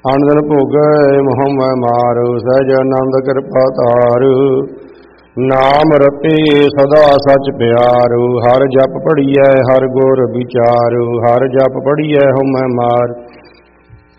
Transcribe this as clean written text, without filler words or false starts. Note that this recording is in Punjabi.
ਅਨੰਦਨ ਭੋਗੈ ਮੋਹ ਮੈਂ ਮਾਰੂ, ਸਹਿਜ ਆਨੰਦ ਕਿਰਪਾ ਤਾਰੂ। ਨਾਮ ਰਤੇ ਸਦਾ ਸਚ ਪਿਆਰੂ, ਹਰ ਜਪ ਪੜੀਐ ਹਰ ਗੁਰ ਵਿਚਾਰੂ। ਹਰ ਜਪ ਪੜੀਐ ਹਉ ਮੈਂ ਮਾਰ,